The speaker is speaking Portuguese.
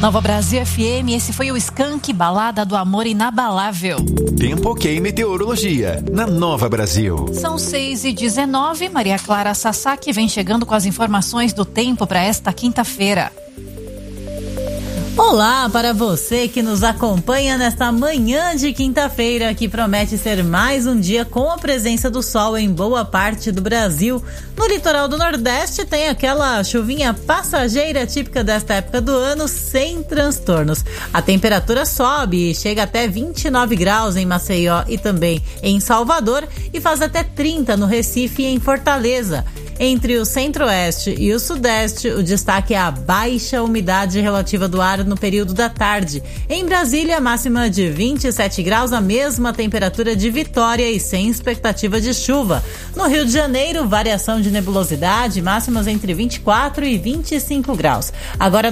Nova Brasil FM, esse foi o Skank, Balada do Amor Inabalável. Tempo ok, meteorologia, na Nova Brasil. São 6h19, Maria Clara Sasaki vem chegando com as informações do tempo para esta quinta-feira. Olá para você que nos acompanha nesta manhã de quinta-feira, que promete ser mais um dia com a presença do sol em boa parte do Brasil. No litoral do Nordeste tem aquela chuvinha passageira típica desta época do ano, sem transtornos. A temperatura sobe e chega até 29 graus em Maceió e também em Salvador e faz até 30 no Recife e em Fortaleza. Entre o centro-oeste e o sudeste, o destaque é a baixa umidade relativa do ar no período da tarde. Em Brasília, máxima de 27 graus, a mesma temperatura de Vitória e sem expectativa de chuva. No Rio de Janeiro, variação de nebulosidade, máximas entre 24 e 25 graus. Agora